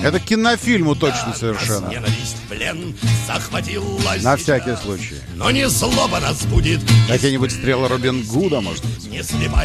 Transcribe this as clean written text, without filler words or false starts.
Это к кинофильму точно совершенно. Ненависть, плен захватила На сейчас. всякий случай. Но не злоба нас будет, Какие-нибудь стрелы Робин Гуда, может быть? не слепая